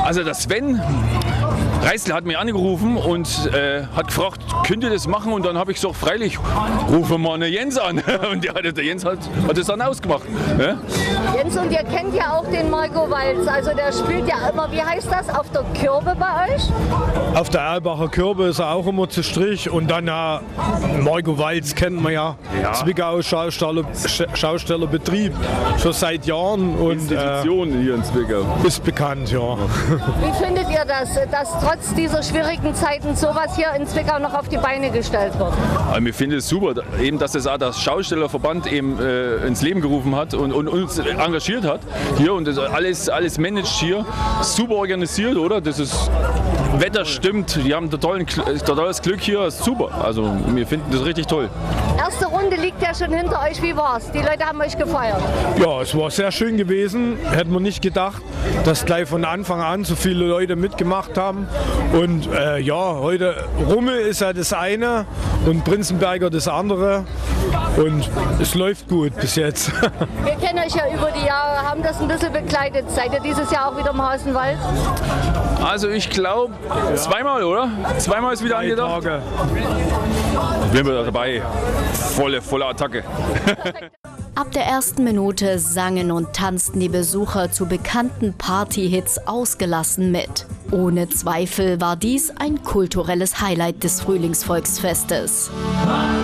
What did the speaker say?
Also der Sven Reißl hat mich angerufen und hat gefragt, könnt ihr das machen? Und dann habe ich gesagt, freilich, rufen wir mal einen Jens an. Und der Jens hat das dann ausgemacht. Ja? Jens, und ihr kennt ja auch den Marco Walz. Also der spielt ja immer, wie heißt das, auf der Kürbe bei euch? Auf der Erlbacher Kürbe ist er auch immer zu Strich. Und dann Marco Walz kennt man ja. Zwickau Schaustellerbetrieb schon seit Jahren. Und, Institution hier in Zwickau. Ist bekannt, ja. Wie findet ihr das, dass trotz dieser schwierigen Zeiten sowas hier in Zwickau noch auf die Beine gestellt wird? Also wir finden es super, eben, dass das auch der Schaustellerverband eben ins Leben gerufen hat und uns engagiert hat hier und das alles managt hier. Super organisiert, oder? Das ist, Wetter stimmt, die haben totales Glück hier, ist super. Also wir finden das richtig toll. Erste Runde liegt ja schon hinter euch, wie war's? Die Leute haben euch gefeiert. Ja, es war sehr schön gewesen. Hätten wir nicht gedacht, dass gleich von Anfang an so viele Leute mitgemacht haben. Und heute Rummel ist ja das eine und Prinzenberger das andere. Und es läuft gut bis jetzt. Wir kennen euch ja über die Jahre, haben das ein bisschen begleitet. Seid ihr dieses Jahr auch wieder im Hausenwald? Also ich glaube zweimal, oder? Zweimal ist wieder angedacht. Sind wir dabei. Volle Attacke. Ab der ersten Minute sangen und tanzten die Besucher zu bekannten Partyhits ausgelassen mit. Ohne Zweifel war dies ein kulturelles Highlight des Frühlingsvolksfestes.